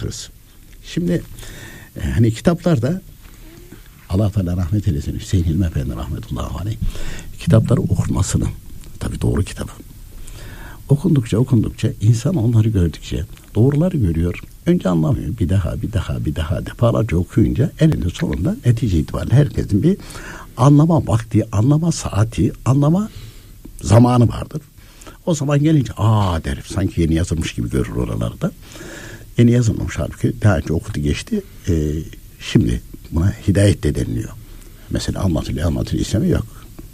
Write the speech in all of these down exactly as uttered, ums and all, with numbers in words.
hırsı. Şimdi e, hani kitaplarda Allah Teala rahmet eylesin, Hüseyin Hilmi Efendi rahmetullahi aleyh kitapları okunmasını, tabii doğru kitabı okundukça okundukça insan onları gördükçe doğruları görüyor. Önce anlamıyor. Bir daha bir daha bir daha defalarca okuyunca eninde sonunda netice itibariyle herkesin bir anlama vakti, anlama saati, anlama zamanı vardır. O zaman gelince aa der, sanki yeni yazılmış gibi görür oralarda. Yeni yazılmamış halbuki daha önce okudu geçti. Ee, şimdi buna hidayet de deniliyor. Mesela anlatılıyor anlatılıyor ismi yok.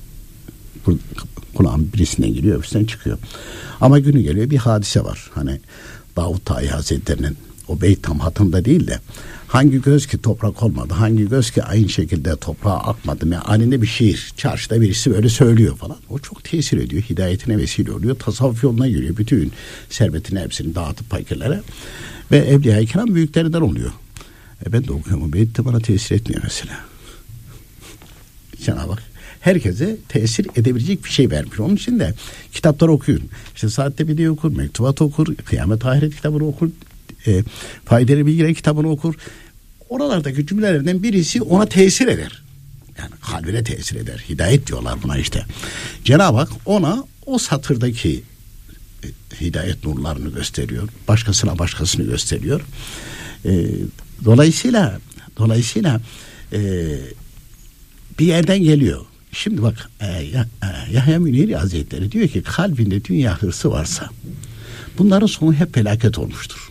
Kulağın birisinden geliyor, birisinden çıkıyor. Ama günü geliyor bir hadise var. Hani Davut Tayi Hazretleri'nin o beyt tam hatırında değil de hangi göz ki toprak olmadı, hangi göz ki aynı şekilde toprağa akmadı. Yani halinde bir şiir, çarşıda birisi böyle söylüyor falan. O çok tesir ediyor, hidayetine vesile oluyor. Tasavvuf yoluna giriyor. Bütün servetini hepsini dağıtıp fakirlere ve Evliya-i Kiram büyüklerinden oluyor. E ben de okuyorum, o beyt de bana tesir etmiyor mesela. Cenab-ı Hak herkese tesir edebilecek bir şey vermiş. Onun için de kitapları okuyun. İşte Saatte Bediye okur, Mektubat okur, Kıyamet Ahiret kitabını okur, e, Faydalı Bilgiler kitabını okur. Oralardaki cümlelerden birisi ona tesir eder. Yani kalbine tesir eder. Hidayet diyorlar buna işte. Cenab-ı Hak ona o satırdaki e, hidayet nurlarını gösteriyor. Başkasına başkasını gösteriyor. E, dolayısıyla dolayısıyla e, bir yerden geliyor. Şimdi bak e, ya, e, Yahya Müniri Hazretleri diyor ki kalbinde dünya hırsı varsa bunların sonu hep felaket olmuştur.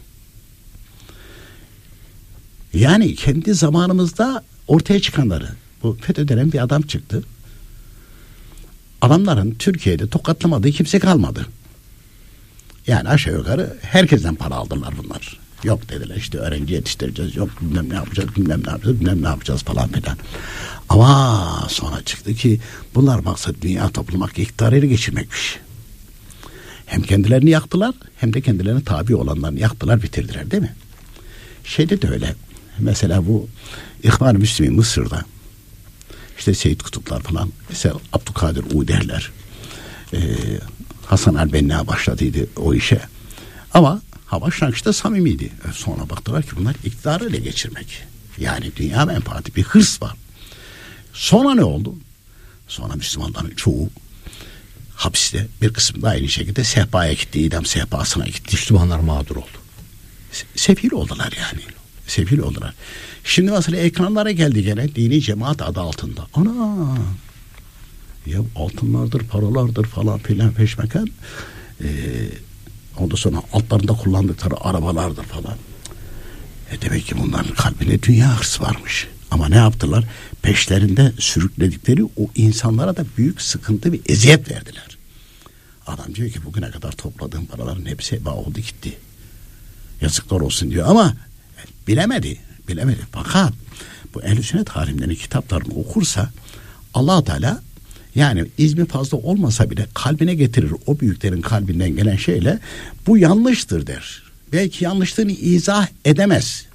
Yani kendi zamanımızda ortaya çıkanları, bu FETÖ denen bir adam çıktı. Adamların Türkiye'de tokatlamadığı kimse kalmadı. Yani aşağı yukarı herkesten para aldılar bunlar. Yok dediler işte öğrenci yetiştireceğiz, yok bilmem ne yapacağız, bilmem ne yapacağız, bilmem ne yapacağız falan filan. Ama sonra çıktı ki bunlar maksat dünya toplamak, iktidarı ele geçirmekmiş. Hem kendilerini yaktılar hem de kendilerine tabi olanlarını yaktılar, bitirdiler değil mi? Şeyde de öyle. Mesela bu İhvan-ı Müslümin Mısır'da işte Seyyid Kutuplar falan, mesela Abdülkadir Uğderler, e, Hasan el-Benna başladıydı o işe. Ama ha başlangıçta samimiydi. Sonra baktılar ki bunlar iktidarı ele geçirmek. Yani dünya menfaati, bir hırs var. Sonra ne oldu? Sonra Müslümanların çoğu hapiste, bir kısmı da aynı şekilde sehpaya gitti, idam sehpasına gitti. Müslümanlar mağdur oldu. Sefil oldular yani. Sefil oldular. Şimdi mesela ekranlara geldi gene dini cemaat adı altında. Ana! Ya altınlardır, paralardır falan filan peşmeken. Ee, ondan sonra altlarında kullandıkları arabalardır falan. E demek ki bunların kalbine dünya hırsı varmış. Ama ne yaptılar? Peşlerinde sürükledikleri o insanlara da büyük sıkıntı ve eziyet verdiler. Adam diyor ki bugüne kadar topladığım paraların hepsi heba oldu gitti. Yazıklar olsun diyor ama bilemedi. Bilemedi. Fakat bu Ehl-i Sünnet alimlerinin kitaplarını okursa Allah Teala yani izmi fazla olmasa bile kalbine getirir. O büyüklerin kalbinden gelen şeyle bu yanlıştır der. Belki yanlışlığını izah edemez.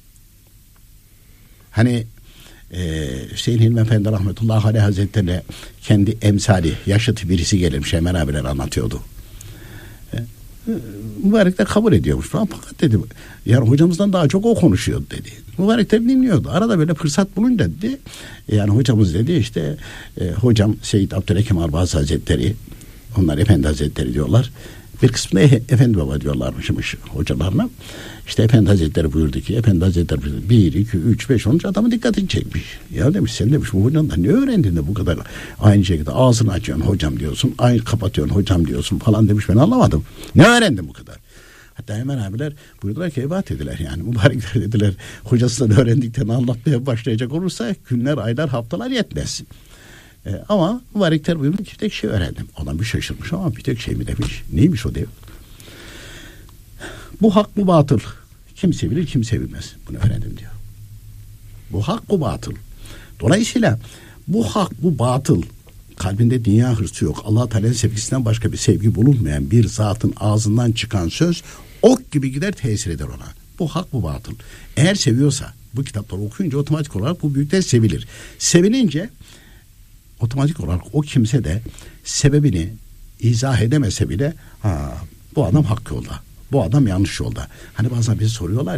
Hani e, Hüseyin Hilmi Efendi rahmetullahi aleyh hazretlerine kendi emsali yaşıtı birisi gelirmiş, hemen abiler anlatıyordu. E, mübarek de kabul ediyormuş falan, fakat dedi yani hocamızdan daha çok o konuşuyordu dedi. Mübarek de dinliyordu. Arada böyle fırsat bulunca dedi yani hocamız dedi işte e, hocam Seyyid Abdülhakim Arbaz Hazretleri, onlar Efendi Hazretleri diyorlar. Bir kısmında e- Efendi Baba diyorlarmışmış hocalarına. İşte Efendi Hazretleri buyurdu ki, Efendi Hazretleri buyurdu. Bir, iki, üç, beş, on adamın dikkatini çekmiş. Ya demiş sen demiş bu hocandan ne öğrendin de bu kadar aynı şekilde ağzını açıyorsun hocam diyorsun, aynı kapatıyorsun hocam diyorsun falan demiş, ben anlamadım. Ne öğrendin bu kadar? Hatta hemen abiler buyurdular ki ebat dediler yani mübarekler dediler hocasından öğrendiklerini anlatmaya başlayacak olursa günler, aylar, haftalar yetmez. Ee, ama mübarekler buyurdu ki bir tek şey öğrendim. Adam bir şaşırmış ama bir tek şey mi demiş. Neymiş o diyor. Bu hak bu batıl. Kim sevilir kim sevilmez. Bunu öğrendim diyor. Bu hak bu batıl. Dolayısıyla bu hak bu batıl, kalbinde dünya hırsı yok, Allah Teala'nın sevgisinden başka bir sevgi bulunmayan bir zatın ağzından çıkan söz ok gibi gider, tesir eder ona. Bu hak bu batıl. Eğer seviyorsa bu kitapları okuyunca otomatik olarak bu büyükler sevilir. Sevilince otomatik olarak o kimse de sebebini izah edemese bile ha, bu adam hak yolda, bu adam yanlış yolda. Hani bazen bizi soruyorlar ya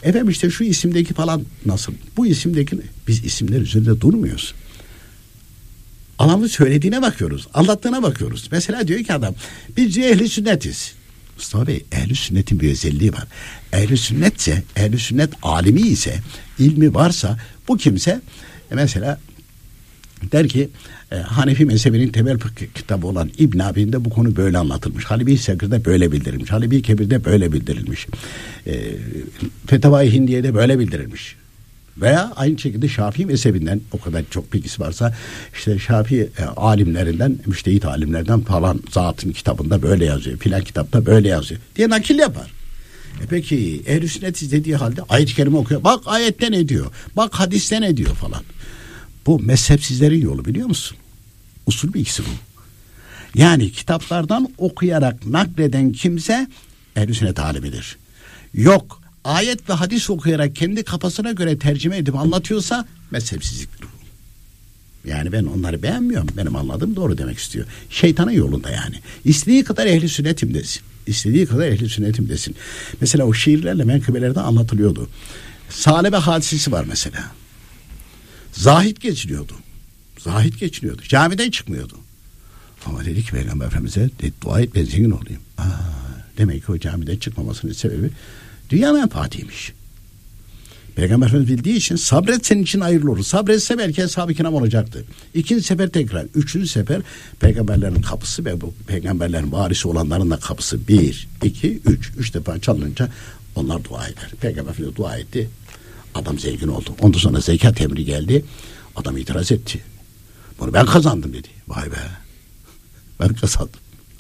Efendim işte şu isimdeki falan nasıl? Bu isimdeki, biz isimler üzerinde durmuyoruz. Adamın söylediğine bakıyoruz. Anlattığına bakıyoruz. Mesela diyor ki adam, biz diyor ehli sünnetiz. Mustafa Bey, ehli sünnetin bir özelliği var. Ehli sünnetse, ehli sünnet alimi ise, ilmi varsa, bu kimse e mesela der ki e, Hanefi mezhebinin temel kitabı olan İbn Abi'nde bu konu böyle anlatılmış. Halebi Sekir'de böyle bildirilmiş. Halebi Kebir'de böyle bildirilmiş. E, Fetavai Hindiye'de böyle bildirilmiş. Veya aynı şekilde Şafii mezhebinden, o kadar çok bilgisi varsa, işte Şafii e, alimlerinden, müştehit alimlerden falan zatın kitabında böyle yazıyor, filan kitapta böyle yazıyor diye nakil yapar. E peki ehl-i sünnet dediği halde ayet-i kerime okuyor. Bak ayette ne diyor? Bak hadiste ne diyor falan. Bu mezhepsizlerin yolu, biliyor musun? Usul bilgisi bu. Yani kitaplardan okuyarak nakleden kimse ehl-i sünnet alimidir. Yok, ayet ve hadis okuyarak kendi kafasına göre tercüme edip anlatıyorsa mezhepsizliktir. Yani ben onları beğenmiyorum. Benim anladığım doğru demek istiyor. Şeytanın yolunda yani. İstediği kadar ehli sünnetim desin. İstediği kadar ehli sünnetim desin. Mesela o şiirlerle menkıbelerde anlatılıyordu. Salebe hadisesi var mesela. Zahid geçiniyordu. Zahid geçiniyordu. Camiden çıkmıyordu. Ama dedi ki Peygamber Efendimiz'e, dedi, dua et ben zengin olayım. Aa, demek ki o camiden çıkmamasının sebebi dünya menfaatiymiş. Peygamber Efendimiz bildiği için sabret, senin için hayırlı olur. Sabretse belki ashab-ı kiram olacaktı. İkinci sefer tekrar. Üçüncü sefer peygamberlerin kapısı ve bu peygamberlerin varisi olanların da kapısı bir, iki, üç. Üç defa çalınınca onlar dua eder. Peygamber Efendimiz dua etti. Adam zengin oldu. Ondan sonra zekat emri geldi. Adam itiraz etti. Bunu ben kazandım dedi. Vay be. Ben kazandım.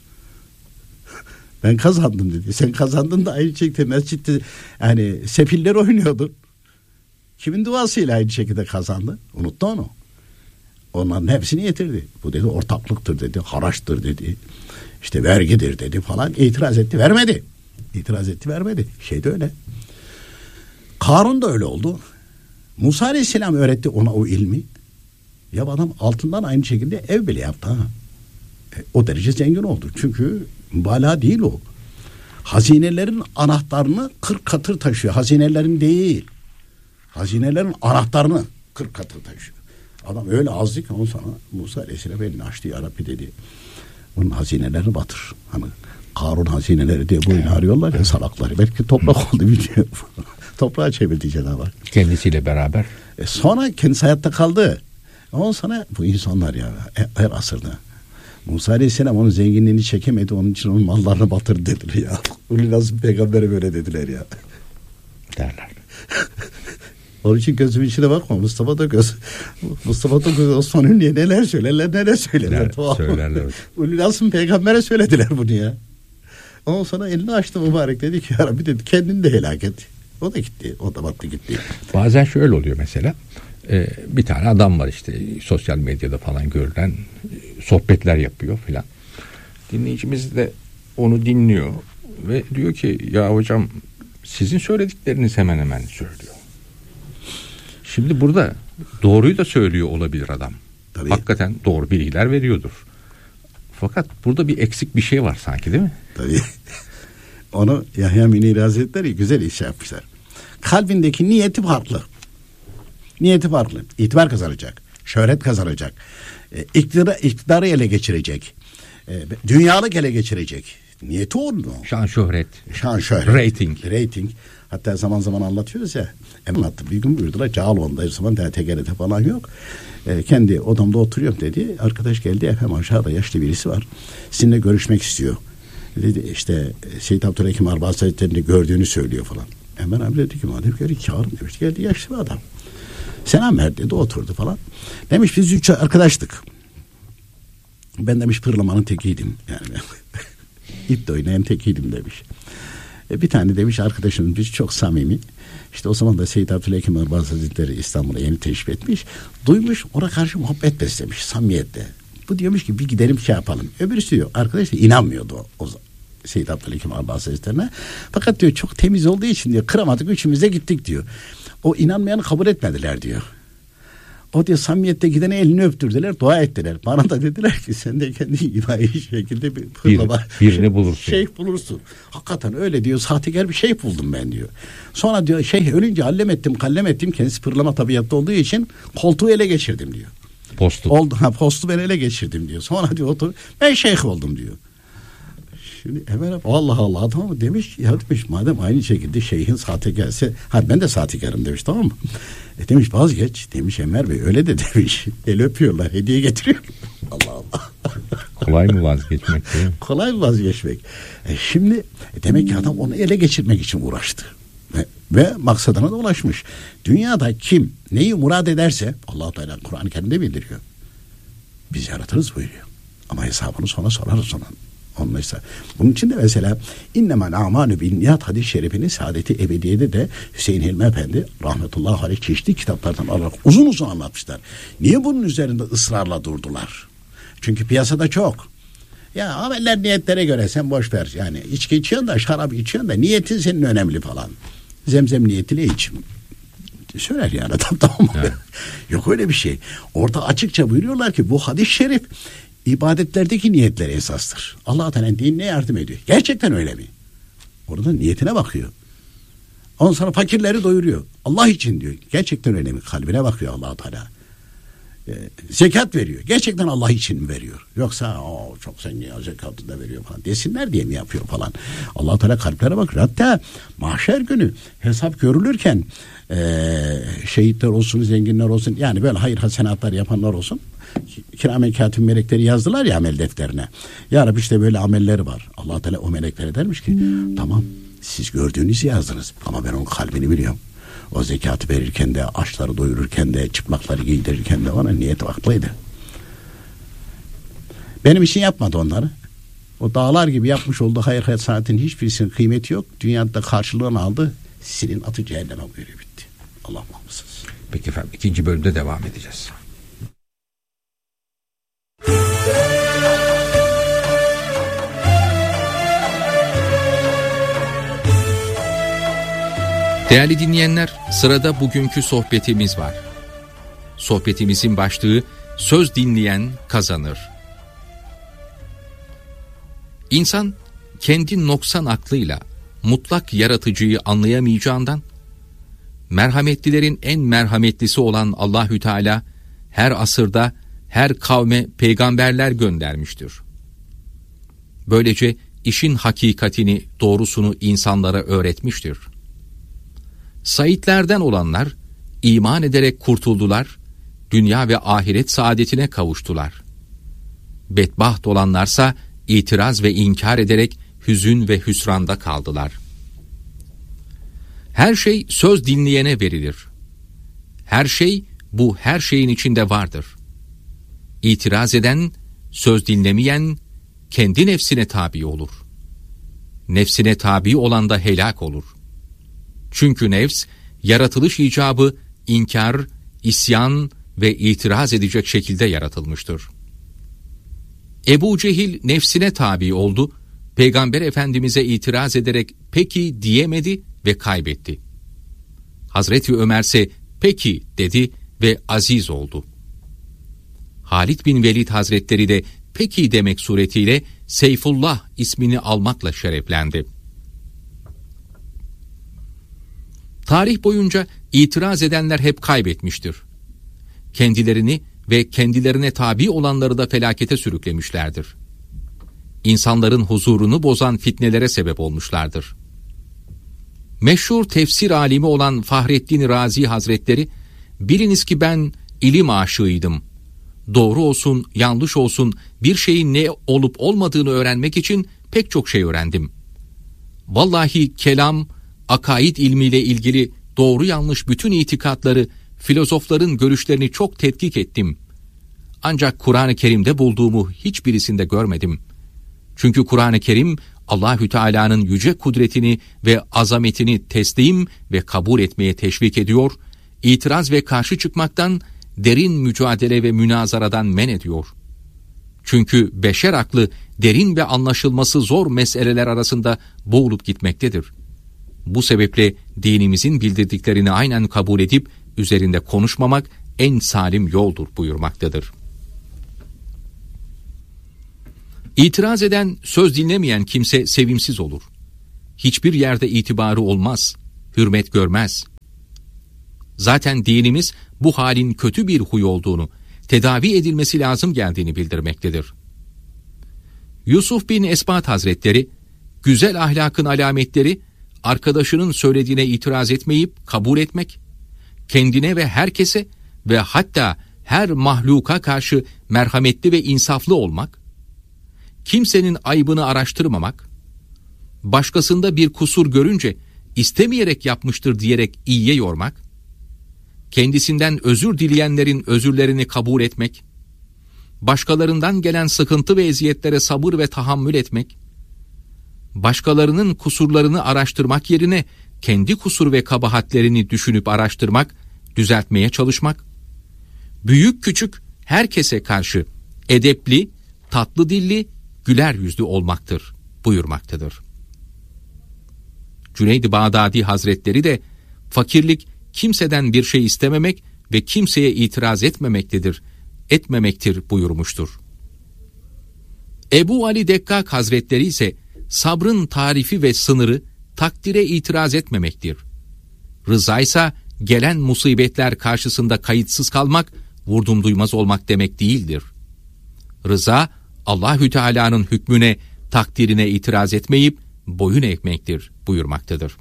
Ben kazandım dedi. Sen kazandın da aynı şekilde mescitte yani sefiller oynuyordun. Kimin duasıyla aynı şekilde kazandı? Unuttu onu. Onların hepsini getirdi. Bu dedi ortaklıktır dedi. Haraçtır dedi. İşte vergidir dedi falan. İtiraz etti, vermedi. İtiraz etti, vermedi. Şey de öyle. Karun da öyle oldu. Musa Aleyhisselam öğretti ona o ilmi. Ya adam altından aynı şekilde ev bile yaptı ha. E, o derece zengin oldu. Çünkü mübalağa değil o. Hazinelerin anahtarını kırk katır taşıyor. Hazinelerin değil. Hazinelerin anahtarını kırk katır taşıyor. Adam öyle azdı ki ondan sonra Musa Aleyhisselam elini açtı, ya Rabbi dedi. Bunun hazinelerini batır. Hani Karun hazineleri diye boyunu arıyorlar ya salakları. Belki toprak oldu biliyor. Toprağa çevirdi Cenab-ı Hak. Kendisiyle beraber. E sonra kendisi hayatta kaldı. Ondan sonra bu insanlar ya her asırda. Musa Aleyhisselam onun zenginliğini çekemedi. Onun için onun mallarını batırdı dediler ya. Ulu Nazım peygambere böyle dediler ya. Derler. Onun için gözümün içine bakma. Mustafa da göz. Mustafa da göz. Osman Ünlü'ye neler söylerler neler söylerler. Neler söylerler. Ulu Nazım peygambere söylediler bunu ya. Ondan sonra elini açtı mübarek, dedi ki ya Rabbi dedi kendini de helak et. O da gitti. O da battı gitti. Bazen şöyle oluyor mesela. E, bir tane adam var işte sosyal medyada falan görülen e, sohbetler yapıyor filan. Dinleyicimiz de onu dinliyor ve diyor ki ya hocam sizin söyledikleriniz hemen hemen söylüyor. Şimdi burada doğruyu da söylüyor olabilir adam. Tabii. Hakikaten doğru bilgiler veriyordur. Fakat burada bir eksik bir şey var sanki, değil mi? Tabii. Onu Yahya Münir Hazretleri güzel iş yapmışlar. Kalbindeki niyeti farklı. Niyeti farklı. İtibar kazanacak. Şöhret kazanacak. E, iktidarı, iktidarı ele geçirecek. E, dünyalık ele geçirecek. Niyeti onun. Şan şöhret. Şan şöhret. Rating. Rating. Hatta zaman zaman anlatıyoruz ya. Anlattı. Bir gün buyurdular. Cağaloğlu'nda her zaman T G R T falan yok. E, kendi odamda oturuyorum dedi. Arkadaş geldi. Efendim aşağıda yaşlı birisi var. Sizinle görüşmek istiyor. Dedi işte Seyyid Abdülhakim Arbaz Hazretleri'ni gördüğünü söylüyor falan. Hemen abi dedi ki madem ki çağırın demiş. Geldi yaşlı bir adam. Selam ver dedi, oturdu falan. Demiş biz üç arkadaştık. Ben demiş pırlamanın tekiydim. Yani ip de oynayan tekiydim demiş. E, bir tane demiş arkadaşımız biz çok samimi. İşte o zaman da Seyyid Abdülhakim Arbaz Hazretleri İstanbul'a yeni teşrif etmiş. Duymuş, ona karşı muhabbet beslemiş samimiyette. Bu diyormuş ki bir gidelim şey yapalım. Öbürüsü diyor arkadaş da inanmıyordu o, o Seyyid Abdülhakim Arbaz Hazretleri'ne. Fakat diyor çok temiz olduğu için diyor kıramadık, üçümüz de gittik diyor. O inanmayanı kabul etmediler diyor. O diyor samimiyette gidene elini öptürdüler, dua ettiler. Bana da dediler ki sen de kendi ilahi şekilde bir fırlama bir, birini bulursun. Şeyh bulursun. Hakikaten öyle diyor. Sahtekar bir şeyh buldum ben diyor. Sonra diyor şeyh ölünce allem ettim, kallem ettim. Kendisi fırlama tabiatta olduğu için koltuğu ele geçirdim diyor. Postu. Oldu, ha, postu ben ele geçirdim diyor. Sonra diyor otur, ben şeyh oldum diyor. Şimdi Ömer abi Allah Allah tamam mı demiş ya demiş madem aynı şekilde şeyhin sahtekarsı ha ben de sahtekarım demiş tamam mı? E demiş vazgeç demiş Ömer Bey öyle de demiş el öpüyorlar hediye getiriyor. Allah Allah. Kolay mı vazgeçmek değil mi? Kolay mı vazgeçmek? E şimdi e demek ki adam onu ele geçirmek için uğraştı. Ve, ve maksadına da ulaşmış. Dünyada kim neyi murad ederse Allah-u Teala Kur'an-ı Kerim'de bildiriyor. Biz yaratırız buyuruyor. Ama hesabını sonra sorarız ona. Onlaysa. Bunun için de mesela innemel a'malu binniyat hadis-i şerifini Saadet-i Ebediye'de de Hüseyin Hilmi Efendi rahmetullahi aleyh çeşitli kitaplardan alarak uzun uzun anlatmışlar. Niye bunun üzerinde ısrarla durdular? Çünkü piyasada çok. Ya ameller niyetlere göre sen boş ver. Yani içki içiyorsun da şarap içiyorsun da niyetin senin önemli falan. Zemzem niyetiyle iç. Söyler yani adam tamam mı? Yok öyle bir şey. Orada açıkça buyuruyorlar ki bu hadis-i şerif ibadetlerdeki niyetler esastır. Allah Teala dinine yardım ediyor. Gerçekten öyle mi? Orada niyetine bakıyor. Ondan sonra fakirleri doyuruyor. Allah için diyor. Gerçekten öyle mi? Kalbine bakıyor Allah Teala. Ee, zekat veriyor. Gerçekten Allah için mi veriyor? Yoksa o çok zengin ya zekatı da veriyor falan desinler diye mi yapıyor falan. Allah Teala kalplere bakıyor. Hatta mahşer günü hesap görülürken ee, şehitler olsun, zenginler olsun yani böyle hayır hasenatlar yapanlar olsun. Kiramen katib melekleri yazdılar ya amel defterine. Ya Rabbi işte böyle amelleri var. Allah Teala o meleklere dermiş ki tamam siz gördüğünüzü yazdınız ama ben onun kalbini biliyorum. O zekatı verirken de açları doyururken de çıplakları giydirirken de ona niyet haklıydı. Benim için yapmadı onları. O dağlar gibi yapmış olduğu hayır hasenatin hiçbirisinin kıymeti yok. Dünyada karşılığını aldı. Silin atı cehenneme buyuruyor bitti. Allah muhafızsın. Peki efendim ikinci bölümde devam edeceğiz. Değerli dinleyenler, sırada bugünkü sohbetimiz var. Sohbetimizin başlığı söz dinleyen kazanır. İnsan kendi noksan aklıyla mutlak yaratıcıyı anlayamayacağından, merhametlilerin en merhametlisi olan Allahü Teala her asırda her kavme peygamberler göndermiştir. Böylece işin hakikatini, doğrusunu insanlara öğretmiştir. Saitlerden olanlar iman ederek kurtuldular, dünya ve ahiret saadetine kavuştular. Bedbaht olanlarsa itiraz ve inkar ederek hüzün ve hüsranda kaldılar. Her şey söz dinleyene verilir. Her şey bu her şeyin içinde vardır. İtiraz eden, söz dinlemeyen kendi nefsine tabi olur. Nefsine tabi olan da helak olur. Çünkü nefs, yaratılış icabı inkar, isyan ve itiraz edecek şekilde yaratılmıştır. Ebu Cehil nefsine tabi oldu, Peygamber Efendimiz'e itiraz ederek peki diyemedi ve kaybetti. Hazreti Ömer ise peki dedi ve aziz oldu. Halid bin Velid Hazretleri de peki demek suretiyle Seyfullah ismini almakla şereflendi. Tarih boyunca itiraz edenler hep kaybetmiştir. Kendilerini ve kendilerine tabi olanları da felakete sürüklemişlerdir. İnsanların huzurunu bozan fitnelere sebep olmuşlardır. Meşhur tefsir alimi olan Fahrettin Razi Hazretleri, biliniz ki ben ilim aşığıydım. Doğru olsun, yanlış olsun bir şeyin ne olup olmadığını öğrenmek için pek çok şey öğrendim. Vallahi kelam, akaid ilmiyle ilgili doğru yanlış bütün itikatları, filozofların görüşlerini çok tetkik ettim. Ancak Kur'an-ı Kerim'de bulduğumu hiçbirisinde görmedim. Çünkü Kur'an-ı Kerim Allahü Teala'nın yüce kudretini ve azametini teslim ve kabul etmeye teşvik ediyor, itiraz ve karşı çıkmaktan, derin mücadele ve münazaradan men ediyor. Çünkü beşer aklı derin ve anlaşılması zor meseleler arasında boğulup gitmektedir. Bu sebeple dinimizin bildirdiklerini aynen kabul edip üzerinde konuşmamak en salim yoldur buyurmaktadır. İtiraz eden, söz dinlemeyen kimse sevimsiz olur. Hiçbir yerde itibarı olmaz, hürmet görmez. Zaten dinimiz bu halin kötü bir huy olduğunu, tedavi edilmesi lazım geldiğini bildirmektedir. Yusuf bin Esbat Hazretleri, güzel ahlakın alametleri, arkadaşının söylediğine itiraz etmeyip kabul etmek, kendine ve herkese ve hatta her mahluka karşı merhametli ve insaflı olmak, kimsenin aybını araştırmamak, başkasında bir kusur görünce istemeyerek yapmıştır diyerek iyiye yormak, kendisinden özür dileyenlerin özürlerini kabul etmek, başkalarından gelen sıkıntı ve eziyetlere sabır ve tahammül etmek, başkalarının kusurlarını araştırmak yerine kendi kusur ve kabahatlerini düşünüp araştırmak, düzeltmeye çalışmak, büyük küçük herkese karşı edepli, tatlı dilli, güler yüzlü olmaktır buyurmaktadır. Cüneyd-i Bağdadi Hazretleri de fakirlik kimseden bir şey istememek ve kimseye itiraz etmemektedir, etmemektir buyurmuştur. Ebu Ali Dekkak Hazretleri ise sabrın tarifi ve sınırı takdire itiraz etmemektir. Rıza ise gelen musibetler karşısında kayıtsız kalmak, vurdum duymaz olmak demek değildir. Rıza, Allahü Teala'nın hükmüne, takdirine itiraz etmeyip boyun eğmektir buyurmaktadır.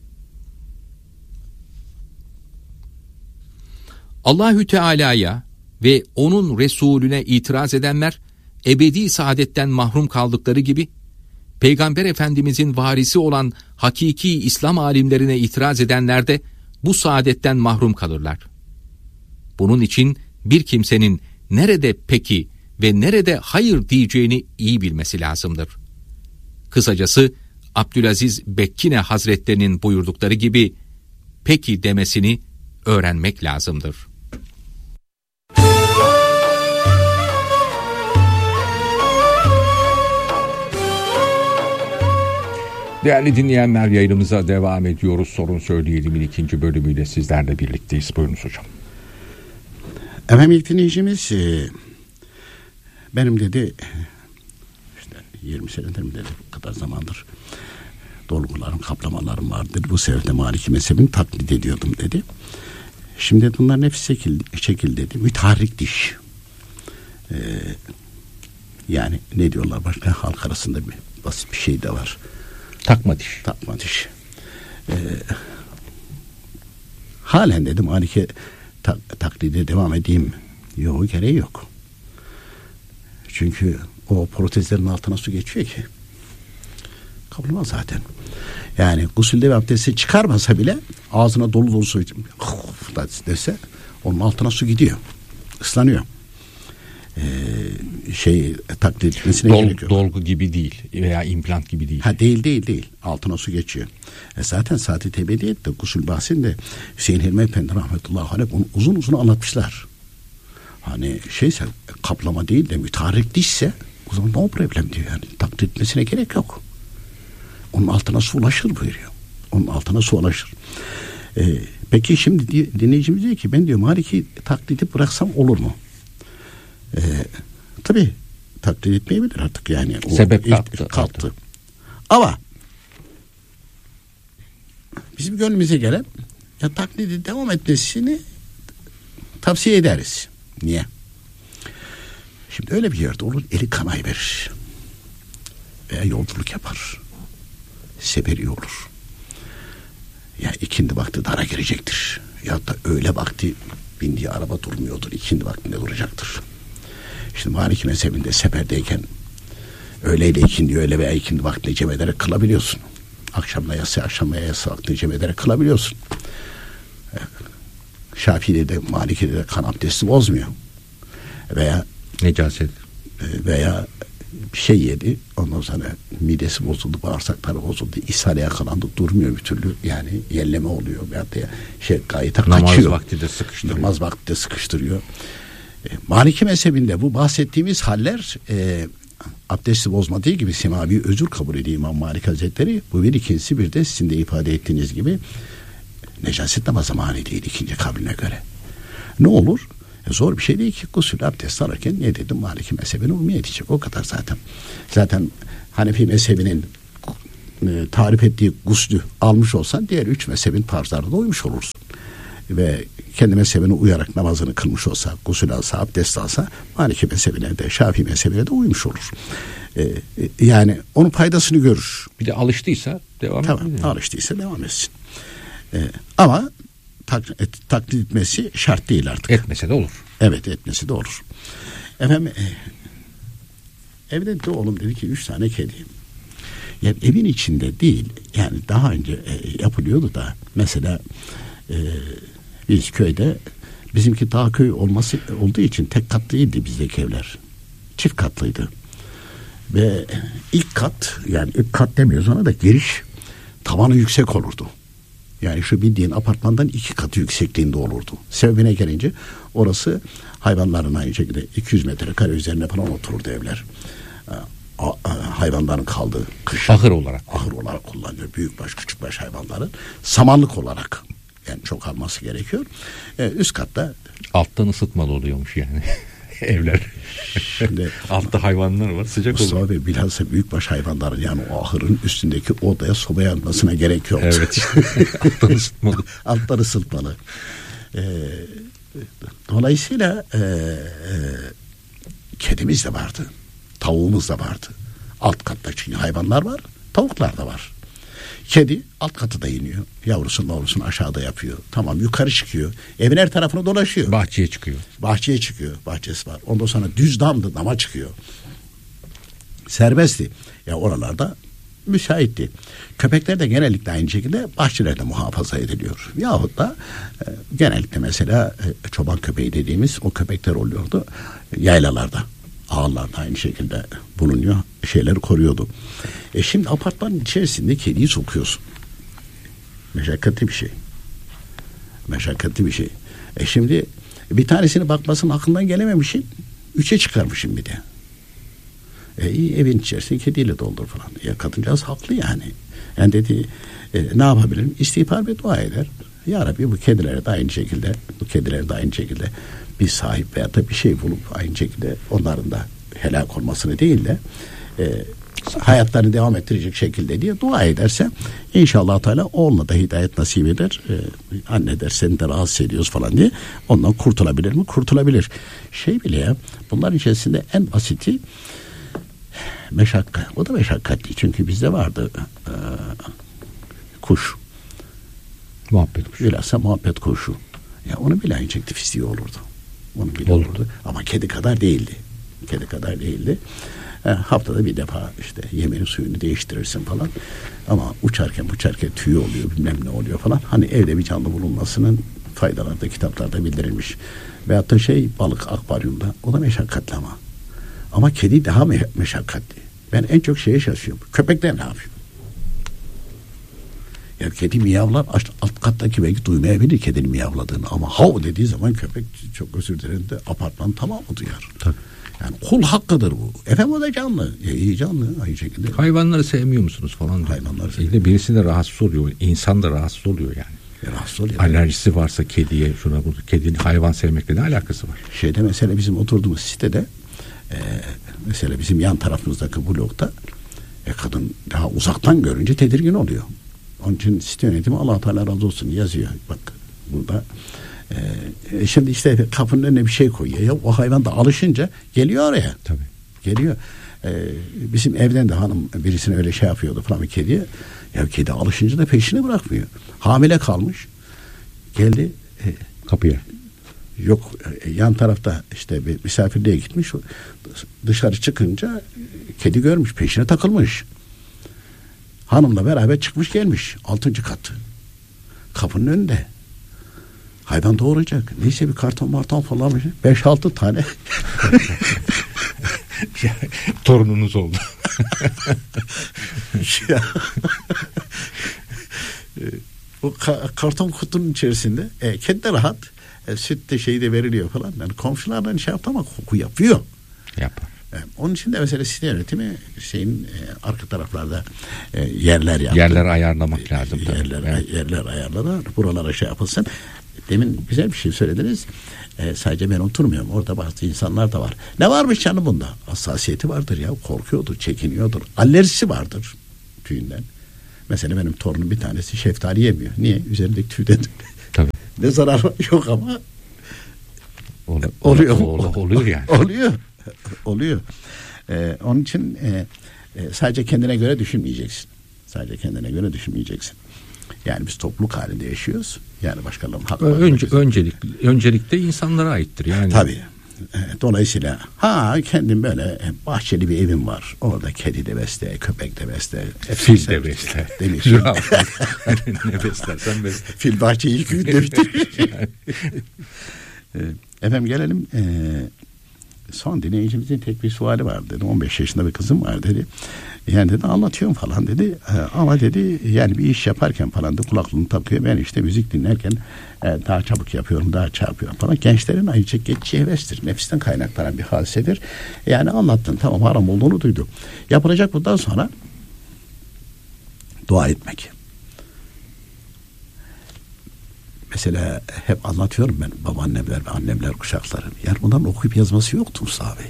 Allahü Teala'ya ve onun Resulüne itiraz edenler ebedi saadetten mahrum kaldıkları gibi, Peygamber Efendimizin varisi olan hakiki İslam alimlerine itiraz edenler de bu saadetten mahrum kalırlar. Bunun için bir kimsenin nerede peki ve nerede hayır diyeceğini iyi bilmesi lazımdır. Kısacası Abdülaziz Bekkine Hazretlerinin buyurdukları gibi peki demesini öğrenmek lazımdır. Değerli dinleyenler, yayınımıza devam ediyoruz. Sorun Söyleyelim'in ikinci bölümüyle sizlerle birlikteyiz. Buyurunuz hocam. Efendim, ilk dinleyicimiz benim dedi işte yirmi senedir mi dedi, bu kadar zamandır dolgularım, kaplamalarım vardır. Bu sebeple Maliki mezhebini taklit ediyordum dedi. Şimdi bunların hepsi şekil, şekil dedi. Müteharrik diş. Ee, yani ne diyorlar başka, halk arasında bir basit bir şey de var. Takma diş. Takma diş. Ee, halen dedim Maliki ta, taklide devam edeyim. Yok, gereği yok. Çünkü o protezlerin altına su geçiyor ki. Kapılmaz zaten. Yani gusülde ve abdesti çıkarmasa bile ağzına dolu dolu su dese onun altına su gidiyor. Islanıyor. Ee, şey taklit etmesine Dol, gerek yok. Dolgu gibi değil veya implant gibi değil. Ha, değil değil değil. Altına su geçiyor. E zaten Saat-i Tebediyet'te gusül bahsinde Hüseyin Hilmi Efendi rahmetullahi aleyh onu uzun uzun anlatmışlar. Hani şeyse, kaplama değil de müteharrik dişse o zaman no problem diyor yani. Taklit etmesine gerek yok. Onun altına su ulaşır buyuruyor. Onun altına su ulaşır. Ee, peki şimdi dinleyicimiz diyor ki ben diyor Maliki taklidi bıraksam olur mu? Ee, tabii taklit etmeyebilir artık yani. O sebep kalktı, kalktı. Ama bizim gönlümüze gelen ya taklidi devam etmesini tavsiye ederiz. Niye? Şimdi öyle bir yerde olur, eli kanay verir. Veya yolculuk yapar. Seferi olur. Ya ikindi vakti dara girecektir. Ya da öğle vakti bindiği araba durmuyordur. İkindi vaktinde duracaktır. İşte Maliki mezhebinde seferdeyken öğleyle ikindi, öğle veya ikindi vaktinde cem ederek kılabiliyorsun. Akşamla yatsı, akşamla yatsı vaktinde cem ederek kılabiliyorsun. Şafii'de de Maliki'de de kan abdesti bozmuyor. Veya necaset veya bir şey yedi, ondan sonra midesi bozuldu, bağırsakları bozuldu, ishale yakalandı, durmuyor bir türlü, yani yelleme oluyor veyahut da şey gayete kaçıyor. Namaz vakti de sıkıştırıyor. Namaz vakti de sıkıştırıyor. E, Maliki mezhebinde bu bahsettiğimiz haller e, abdesti bozmadığı gibi semavi özür kabul ediyor İmam Malik Hazretleri. Bu bir, ikincisi bir de sizin de ifade ettiğiniz gibi necaset namazı mani değil ikinci kavline göre. Ne olur? E zor bir şey değil ki. Gusül abdest alırken ne dedim? Maliki mezhebine uyma edecek. O kadar zaten. Zaten Hanefi mezhebinin e, tarif ettiği guslü almış olsan diğer üç mezhebin farzlarına da uymuş olursun. Ve kendi mezhebine uyarak namazını kılmış olsa, gusül alsa, abdest alsa Maliki mezhebine de Şafii mezhebine de uymuş olur. Ee, yani onun faydasını görür. Bir de alıştıysa devam tamam, edebilir. Alıştıysa devam etsin. Ee, ama tak, et, taklit etmesi şart değil artık. Etmese de olur. Evet, etmesi de olur. Efendim e, evde de oğlum dedi ki üç tane kedi. Yani evin içinde değil, yani daha önce e, yapılıyordu da mesela e, biz köyde, bizimki dağ köy olması olduğu için tek katlıydı bizdeki evler. Çift katlıydı. Ve ilk kat, yani ilk kat demiyoruz ona da, giriş tavanı yüksek olurdu. Yani şu bildiğin apartmandan iki katı yüksekliğinde olurdu. Sebebine gelince orası hayvanların aynı şekilde iki yüz metrekare üzerine falan otururdu evler. A, a, hayvanların kaldığı kış. Ahır olarak. Ahır olarak kullanılıyor. Büyükbaş, küçükbaş hayvanların. Samanlık olarak yani çok alması gerekiyor. Ee, üst katta alttan ısıtmalı oluyormuş yani. Evler. Şimdi altta hayvanlar var, sıcak olur. Mustafa Bey, bilhassa büyükbaş hayvanların, yani o ahırın üstündeki odaya soba yanmasına gerek yok. Evet. Alttan ısıtmalı. Alttan ısıtmalı. Ee, dolayısıyla e, e, kedimiz de vardı. Tavuğumuz da vardı. Alt katta çünkü hayvanlar var. Tavuklar da var. Kedi alt katıda iniyor. Yavrusunu yavrusunu aşağıda yapıyor. Tamam, yukarı çıkıyor. Evin her tarafına dolaşıyor. Bahçeye çıkıyor. Bahçeye çıkıyor. Bahçesi var. Ondan sonra düz damdı, dama çıkıyor. Serbestti. Ya oralarda müsaitti. Köpekler de genellikle aynı şekilde bahçelerde muhafaza ediliyor. Yahut da e, genellikle mesela e, çoban köpeği dediğimiz o köpekler oluyordu. Yaylalarda, ağlarda aynı şekilde bulunuyor. Şeyleri koruyordu. E şimdi apartmanın içerisinde kediyi sokuyorsun. Meşakkatli bir şey. Meşakkatli bir şey. E şimdi bir tanesini bakmasının aklından gelememişim. Üçe çıkarmışım bir de. E iyi, evin içerisinde kediyle doldur falan. Ya kadıncağız haklı yani. Yani dedi e, ne yapabilirim? İstiğfar ve dua eder. Ya Rabbi, bu kedilere de aynı şekilde, bu kedilere de aynı şekilde bir sahip veya da bir şey bulup aynı şekilde onların da helak olmasını değil de e, hayatlarını devam ettirecek şekilde diye dua ederse inşallah Teala oğluna da hidayet nasip eder. Ee, anne der, seni de rahatsız ediyoruz falan diye, ondan kurtulabilir mi? Kurtulabilir. Şey bile ya, bunların içerisinde en basiti meşakkat. O da meşakkatli. Çünkü bizde vardı e, kuş. Muhabbet kuşu. Bilhassa muhabbet kuşu. Ya onu bile aynı şekilde pisliği olurdu. Onu bile Olurdu. olurdu. Ama kedi kadar değildi. Kedi kadar değildi. E, haftada bir defa işte yemeğin suyunu değiştirirsin falan. Ama uçarken uçarken tüyü oluyor, bilmem ne oluyor falan. Hani evde bir canlı bulunmasının faydaları da kitaplarda bildirilmiş. Veyahut da şey, balık akvaryumda. O da meşakkatli ama. Ama kedi daha me- meşakkatli. Ben en çok şeye şaşıyorum. Köpekler ne yapıyor? Ya kedi miyavlar, alt kattaki belki duymayabilir kedinin miyavladığını, ama hav dediği zaman köpek, çok özür dilerim de, apartman tamamı duyar. Tabii. Yani kul hakkıdır bu. Efendim o da canlı. Ya iyi canlı aynı şekilde. Hayvanları sevmiyor musunuz falan? Hayvanları sevmiyor. Birisi de rahatsız oluyor. İnsan da rahatsız oluyor yani. Ya rahatsız oluyor. Alerjisi varsa kediye, şuna bunu. Kedinin hayvan sevmekle ne alakası var? Şeyde mesela bizim oturduğumuz sitede e, mesela bizim yan tarafımızdaki blokta e, kadın daha uzaktan görünce tedirgin oluyor. Onun için site yönetimi Allah Teala razı olsun yazıyor. Bak burada e, şimdi işte kapının önüne bir şey koyuyor. Ya o hayvan da alışınca geliyor oraya. Tabii. Geliyor. E, bizim evden de hanım birisine öyle şey yapıyordu falan, bir kediye. Ya kedi alışınca da peşini bırakmıyor. Hamile kalmış. Geldi. E, Kapıya. Yok, yan tarafta işte bir misafirliğe gitmiş, dışarı çıkınca kedi görmüş, peşine takılmış. Hanımla beraber çıkmış gelmiş altıncı katı, kapının önünde hayvan doğuracak, neyse bir karton marton falan, beş altı tane Torununuz oldu. ya, o ka- karton kutunun içerisinde e, kedi de rahat. E, süt de şeyi de veriliyor falan. Yani komşulardan şey yaptı ama koku yapıyor. Yapar. E, onun için de mesela site yönetimi şeyin e, arka taraflarda e, yerler yaptı. Yerler ayarlamak lazım. Yerler, Evet. yerler ayarladı. Buralara şey yapılsın. demin güzel bir şey söylediniz. E, sadece ben oturmuyorum. Orada bazı insanlar da var. Ne varmış canım bunda? Hassasiyeti vardır ya. Korkuyordur, çekiniyordur. Alerjisi vardır tüyünden. Mesela benim torunum bir tanesi şeftali yemiyor. Niye? Üzerindeki tüyden. Tabii. Ne zarar yok ama Ol, oluyor. Ol, ol, oluyor yani. Oluyor. Oluyor. Ee, onun için e, e, sadece kendine göre düşünmeyeceksin. Sadece kendine göre düşünmeyeceksin. Yani biz topluluk halinde yaşıyoruz. Yani başkalarının hakları. Önce, öncelik, öncelikle insanlara aittir yani. Tabii. Dolayısıyla ha kendim böyle bahçeli bir evim var. Orada kedi de besle, köpek de besle. Fil de besle. Demiş. Ne beslersen besle. Fil bahçeyi iki günde bitirir. Efendim gelelim e, son dinleyicimizin tek bir suali var dedi. on beş yaşında bir kızım var dedi. Yani dedi anlatıyorum falan dedi. E, ama dedi yani bir iş yaparken falan da kulaklığını takıyor. Ben işte müzik dinlerken e, daha çabuk yapıyorum, daha çarpıyorum falan. Gençlerin ayrıca geçici hevestir. Nefisten kaynaklanan bir hadisedir. Yani anlattın tamam haram olduğunu duydu. Yapılacak bundan sonra dua etmek. Mesela hep anlatıyorum ben babaannemler ve annemler kuşakları. Yani bunların okuyup yazması yoktu Musa Bey.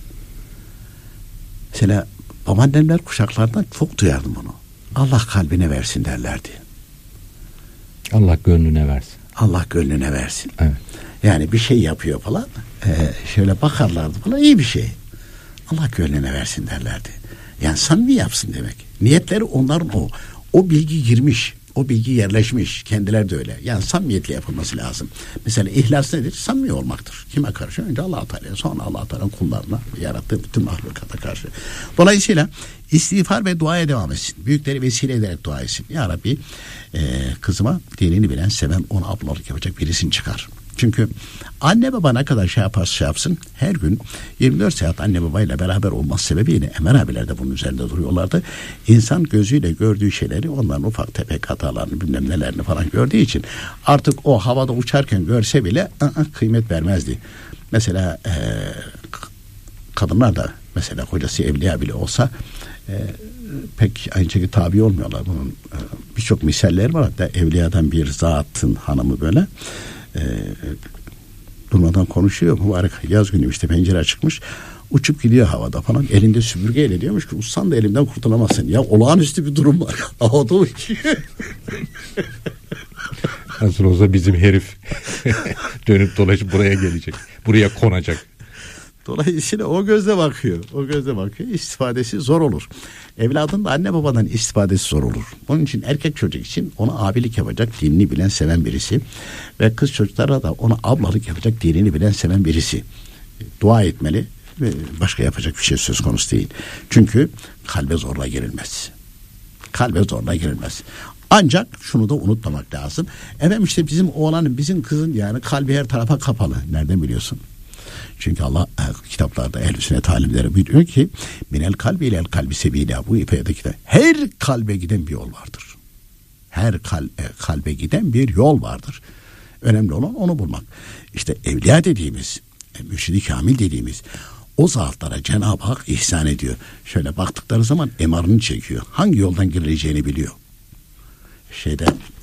Mesela babaannemler kuşaklarından çok duyardım bunu. Allah kalbine versin derlerdi. Allah gönlüne versin. Allah gönlüne versin. Evet. Yani bir şey yapıyor falan. E, şöyle bakarlardı falan iyi bir şey. Allah gönlüne versin derlerdi. Yani samimi yapsın demek. Niyetleri onların o. O bilgi girmiş. O bilgi yerleşmiş. Kendileri de öyle. Yani samimiyetle yapılması lazım. Mesela ihlas nedir? Samimi olmaktır. Kime karşı? Önce Allah-u Teala, sonra Allah-u Teala'nın kullarına, yarattığı bütün mahlukata karşı. Dolayısıyla istiğfar ve duaya devam etsin. Büyükleri vesile ederek dua etsin. Ya Rabbi e, kızıma dinini bilen, seven, ona ablalık yapacak birisini çıkar. Çünkü anne baba ne kadar şey yaparsa şey yapsın her gün yirmi dört saat anne babayla beraber olması sebebiyle Emel abiler de bunun üzerinde duruyorlardı. İnsan gözüyle gördüğü şeyleri onların ufak tefek hatalarını bilmem nelerini falan gördüğü için artık o havada uçarken görse bile ı-ı, kıymet vermezdi. Mesela e, kadınlar da mesela kocası evliya bile olsa e, pek aynı şekilde tabi olmuyorlar. Bunun e, birçok misaller var. Hatta evliyadan bir zatın hanımı böyle E, durmadan konuşuyor. Mübarek yaz günü işte pencere açıkmış. Uçup gidiyor havada falan. Elinde süpürgeyle diyormuş ki uçsan da elimden kurtulamazsın. Ya olağanüstü bir durum var. Havada uçuyor. Nasıl olsa bizim herif dönüp dolaşıp buraya gelecek. Buraya konacak. Dolayısıyla o gözle bakıyor. O gözle bakıyor. İstifadesi zor olur. Evladın da anne babadan istifadesi zor olur. Onun için erkek çocuk için ona abilik yapacak, dinini bilen, seven birisi. Ve kız çocuklara da ona ablalık yapacak, dinini bilen, seven birisi. Dua etmeli ve başka yapacak bir şey söz konusu değil. Çünkü kalbe zorla girilmez. Kalbe zorla girilmez. Ancak şunu da unutmamak lazım. Efendim işte bizim oğlanın, bizim kızın yani kalbi her tarafa kapalı. Nereden biliyorsun? Çünkü Allah e, kitaplarda ehl-i sünnet talimleri biliyor ki minel kalbi ilel kalbi sebila, bu ipeyedeki her kalbe giden bir yol vardır. Her kal, e, kalbe giden bir yol vardır. Önemli olan onu bulmak. İşte evliya dediğimiz, e, mürşid-i kamil dediğimiz o zatlara Cenab-ı Hak ihsan ediyor. Şöyle baktıkları zaman emarını çekiyor. Hangi yoldan girileceğini biliyor. Şeyde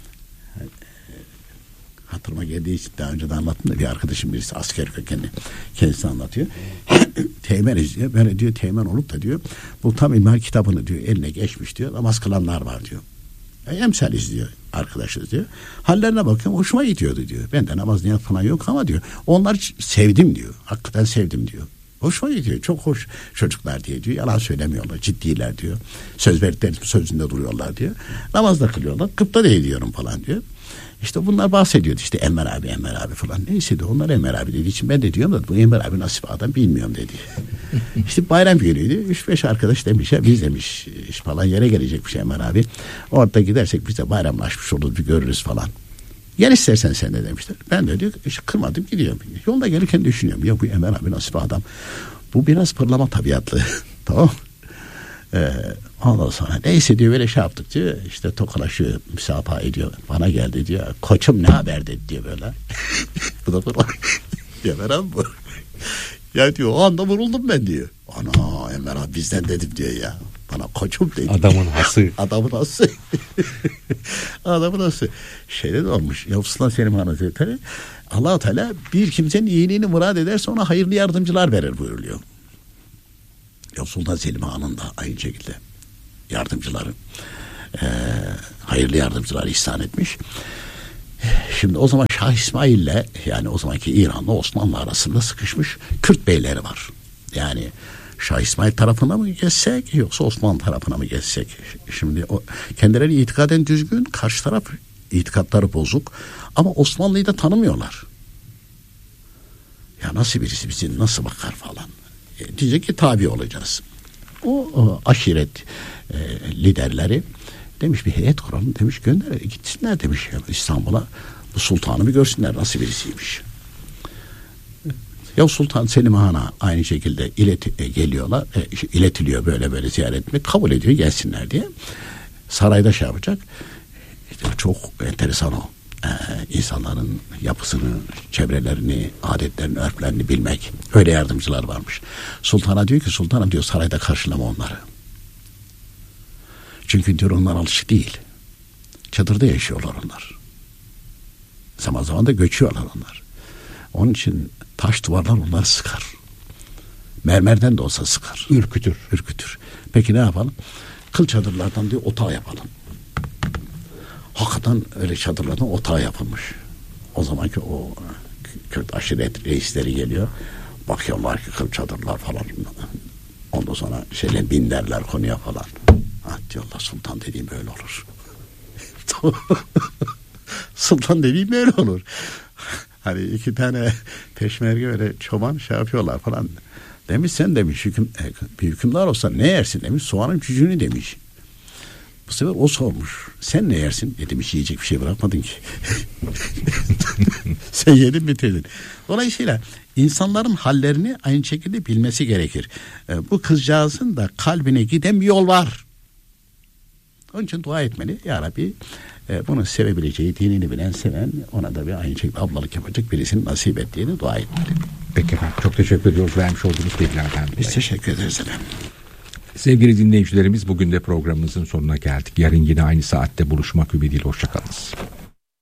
hatırıma geldiği için daha önce de anlattım da bir arkadaşım birisi asker kökenli kendisi anlatıyor. Teğmen izliyor. Böyle diyor teğmen olup da diyor bu tam ilmihal kitabını diyor eline geçmiş diyor. Namaz kılanlar var diyor. E, emsal izliyor arkadaşız diyor. Hallerine bakıyorum hoşuma gidiyordu diyor. Ben de namaz niyet falan yok ama diyor. Onları sevdim diyor. Hakikaten sevdim diyor. Hoşuma gidiyor. Çok hoş çocuklar diye diyor. Yalan söylemiyorlar. Ciddiler diyor. Söz verdikleri sözünde duruyorlar diyor. Namazda kılıyorlar. Kıpta değil diyorum falan diyor. İşte bunlar bahsediyordu işte Enver abi Enver abi falan. Neyse de onlar Enver abi dediği için ben de diyorum da bu Enver abi nasıl bir adam bilmiyorum dedi. İşte bayram günüydü. Üç beş arkadaş demiş ya biz demiş iş falan yere gelecekmiş Enver abi. Orada gidersek biz de bayramlaşmış oluruz bir görürüz falan. Gel istersen sen de demişler. Ben de diyor işte kırmadım gidiyorum. Yolda gelirken düşünüyorum ya bu Enver abi nasıl bir adam. Bu biraz pırlama tabiatlı. Tamam. Ee, ondan sonra neyse diyor böyle şey yaptık diyor. İşte tokalaşıyor, müsafaha ediyor. Bana geldi diyor. Koçum ne haber dedi diyor böyle. Bu da pırlama. Ya veren bu. Ya diyor o anda vuruldum ben diyor. Ana Enver abi bizden dedim diyor ya. Bana koçum dedi. Adamın hası. Adamın hası. Adamın hası. Şeyde de olmuş. Yavuz Sultan Selim Han Hazretleri, Allah-u Teala bir kimsenin iyiliğini murad ederse ona hayırlı yardımcılar verir buyuruyor. Yavuz Sultan Selim Han'ın da aynı şekilde yardımcıları, e, hayırlı yardımcılar ihsan etmiş. Şimdi o zaman Şah İsmail'le, yani o zamanki İran'la Osmanlı arasında sıkışmış Kürt beyleri var. Yani Şah İsmail tarafına mı geçsek yoksa Osmanlı tarafına mı geçsek? Şimdi o, kendileri itikaden düzgün, karşı taraf itikatları bozuk ama Osmanlı'yı da tanımıyorlar. Ya nasıl birisi bizi nasıl bakar falan. E, diyecek ki tabi olacağız. O, o aşiret e, liderleri demiş bir heyet kuralım demiş, gönder gitsinler demiş İstanbul'a, bu sultanı bir görsünler nasıl birisiymiş. Ya Sultan Selim Han'a aynı şekilde ilet e, geliyorlar, e, iletiliyor böyle böyle ziyaret etmek, kabul ediyor gelsinler diye. Sarayda şey yapacak. İşte çok enteresan o. Ee, insanların yapısını, çevrelerini, adetlerini, örflerini bilmek. Öyle yardımcılar varmış. Sultana diyor ki, sultanım diyor sarayda karşılama onları. Çünkü diyor onlar alışık değil. Çadırda yaşıyorlar onlar. Zaman zaman da göçüyorlar onlar. Onun için taş duvarlar onları sıkar. Mermerden de olsa sıkar. Ürkütür. Ürkütür. Peki ne yapalım? Kıl çadırlardan diyor otağı yapalım. Hakikaten öyle çadırlardan otağı yapılmış. O zamanki o Kürt aşiret reisleri geliyor. Bakıyorlar ki kıl çadırlar falan. Ondan sonra şeyler binderler konuya falan. Ha diyorlar sultan dediğim böyle olur. Sultan dediğim böyle olur. Hani iki tane peşmerge öyle çoban şey yapıyorlar falan. Demiş sen demiş hüküm, bir hükümdar olsa ne yersin demiş. Soğanın cücüğünü demiş. Bu sefer o sormuş. Sen ne yersin? E demiş yiyecek bir şey bırakmadın ki. Sen yedin bitirdin. Dolayısıyla insanların hallerini aynı şekilde bilmesi gerekir. E, bu kızcağızın da kalbine giden bir yol var. Onun için dua etmeli. Ya Rabbi e, bunu sevebileceği, dinini bilen, seven, ona da bir aynı şekilde ablalık yapacak birisini nasip et diye de dua etmeli. Peki efendim. Çok teşekkür ediyoruz vermiş olduğunuz bilgilerden dolayı. Biz teşekkür ederiz efendim. Sevgili dinleyicilerimiz, bugün de programımızın sonuna geldik. Yarın yine aynı saatte buluşmak ümidiyle. Hoşçakalınız.